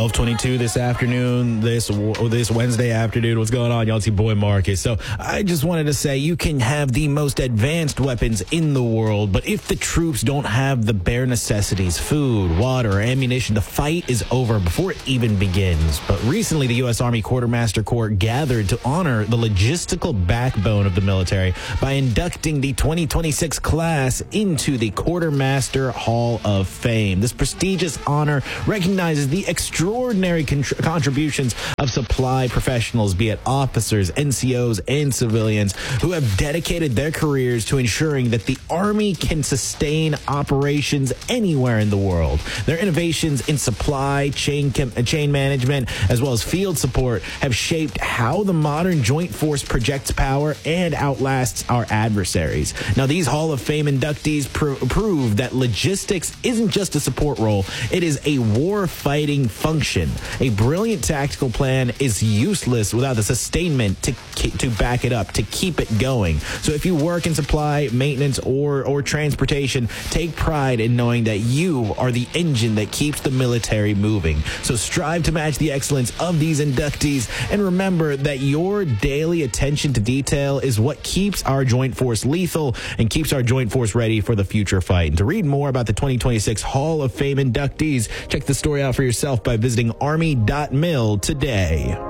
12:22 this afternoon, this Wednesday afternoon. What's going on, y'all? It's your boy Marcus. So I just wanted to say you can have the most advanced weapons in the world, but if the troops don't have the bare necessities, food, water, ammunition, the fight is over before it even begins. But recently, the U.S. Army Quartermaster Corps gathered to honor the logistical backbone of the military by inducting the 2026 class into the Quartermaster Hall of Fame. This prestigious honor recognizes the extraordinary contributions of supply professionals, be it officers, NCOs, and civilians, who have dedicated their careers to ensuring that the Army can sustain operations anywhere in the world. Their innovations in supply chain management, as well as field support, have shaped how the modern joint force projects power and outlasts our adversaries. Now, these Hall of Fame inductees prove that logistics isn't just a support role, it is a war-fighting function. A brilliant tactical plan is useless without the sustainment to back it up, to keep it going. So if you work in supply, maintenance, or transportation, take pride in knowing that you are the engine that keeps the military moving. So strive to match the excellence of these inductees, and remember that your daily attention to detail is what keeps our joint force lethal and keeps our joint force ready for the future fight. And to read more about the 2026 Hall of Fame inductees, check the story out for yourself by visiting army.mil today.